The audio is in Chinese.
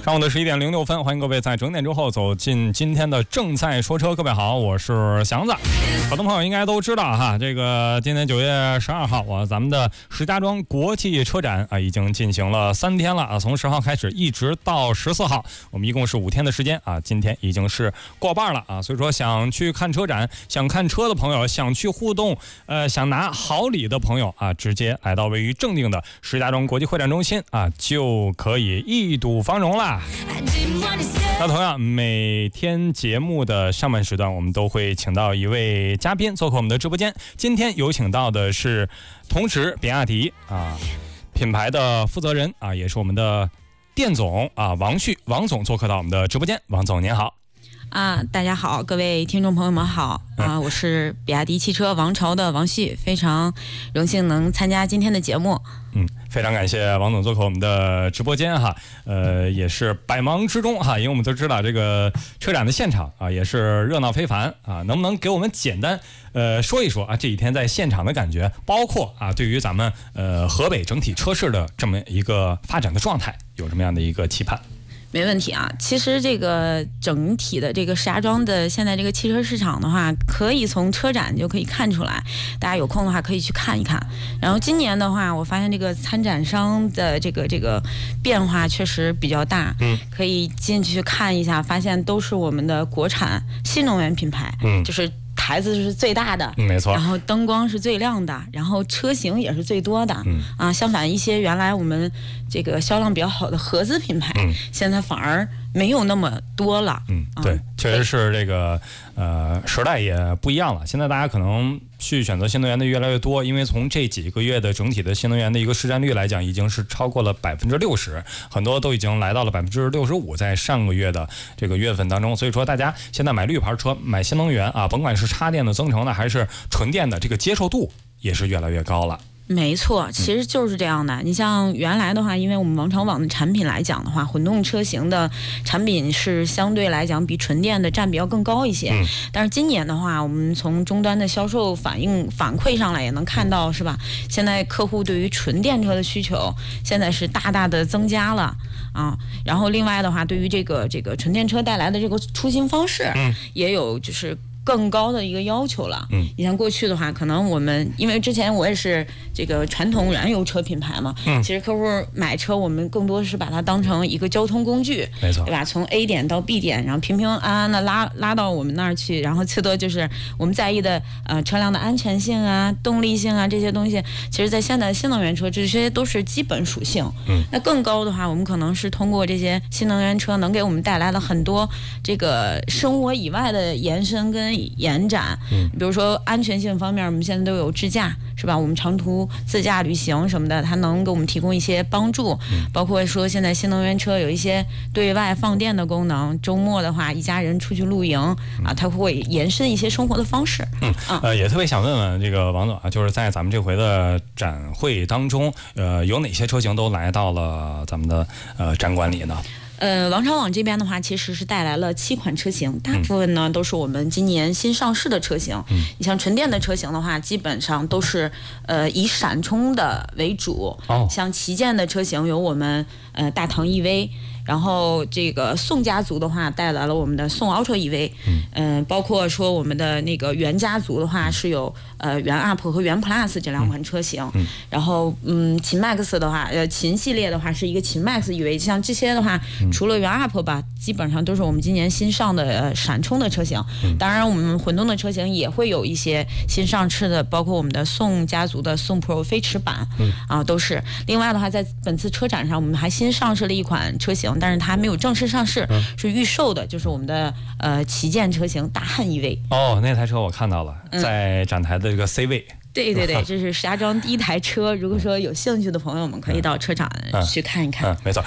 上午的11:06，欢迎各位在整点之后走进今天的正在说车。各位好，我是祥子。很多朋友应该都知道哈，这个今天9月12号咱们的石家庄国际车展已经进行了3天了从10号开始一直到14号，我们一共是5天的时间今天已经是过半了所以说想去看车展、想看车的朋友、想去互动、想拿好礼的朋友直接来到位于正定的石家庄国际会展中心就可以一睹芳容啦。那同样每天节目的上半时段我们都会请到一位嘉宾做客我们的直播间，今天有请到的是同时比亚迪品牌的负责人也是我们的店总王旭，王总做客到我们的直播间。王总您好。 大家好，各位听众朋友们好我是比亚迪汽车王朝的王旭，非常荣幸能参加今天的节目。 非常感谢王总做客我们的直播间也是百忙之中因为我们都知道这个车展的现场也是热闹非凡能不能给我们简单说一说这几天在现场的感觉，包括对于咱们河北整体车市的这么一个发展的状态有什么样的一个期盼？ 没问题其实这个整体的这个石家庄的现在这个汽车市场的话，可以从车展就可以看出来，大家有空的话可以去看一看。然后今年的话，我发现这个参展商的这个变化确实比较大，可以进去看一下，发现都是我们的国产新能源品牌，就是台子是最大的， 没错， 然后灯光是最亮的，然后车型也是最多的，相反一些原来我们这个销量比较好的合资品牌，现在反而没有那么多了。 对，确实是这个时代也不一样了。现在大家可能去选择新能源的越来越多，因为从这几个月的整体的新能源的一个市占率来讲，已经是超过了60%，很多都已经来到了65%，在上个月的这个月份当中。所以说大家现在买绿牌车、买新能源甭管是插电的增程的还是纯电的，这个接受度也是越来越高了。 没错，其实就是这样的。你像原来的话，因为我们王朝网的产品来讲的话，混动车型的产品是相对来讲比纯电的占比要更高一些。但是今年的话，我们从终端的销售反馈上来也能看到，是吧？现在客户对于纯电车的需求现在是大大的增加了然后另外的话，对于这个纯电车带来的这个出行方式，也有就是更高的一个要求了。你像过去的话，可能我们因为之前我也是这个传统燃油车品牌嘛，其实客户买车我们更多是把它当成一个交通工具， 没错， 对吧？从 A 点到 B 点，然后平平安安的拉到我们那儿去，然后最多就是我们在意的车辆的安全性动力性这些东西，其实在现在新能源车这些都是基本属性。那更高的话，我们可能是通过这些新能源车能给我们带来了很多这个生活以外的延伸跟延展。比如说安全性方面，我们现在都有智驾，是吧？我们长途自驾旅行什么的，它能给我们提供一些帮助。包括说现在新能源车有一些对外放电的功能，周末的话一家人出去露营它会延伸一些生活的方式。 也特别想问问这个王总就是在咱们这回的展会当中有哪些车型都来到了咱们的展馆里呢？ 王朝网这边的话，其实是带来了7款车型，大部分呢都是我们今年新上市的车型。你像纯电的车型的话，基本上都是以闪充的为主。像旗舰的车型有我们大唐 EV。然后这个宋家族的话带来了我们的宋 Ultra EV，包括说我们的那个元家族的话是有元 Up 和元 Plus 这2款车型。然后秦 Max 的话，秦系列的话是一个秦 Max EV， 像这些的话，除了元 Up 吧，基本上都是我们今年新上的闪充的车型。当然，我们混动的车型也会有一些新上市的，包括我们的宋家族的宋 Pro 飞驰版都是。另外的话，在本次车展上，我们还新上市了一款车型。但是它还没有正式上市，是预售的，就是我们的旗舰车型大汉 EV。 那台车我看到了，在展台的这个 C 位。 对，这是石家庄第一台车。如果说有兴趣的朋友们，可以到车展去看一看。 没错。